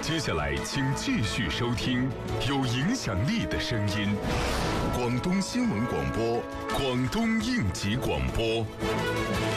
接下来，请继续收听有影响力的声音——广东新闻广播、广东应急广播。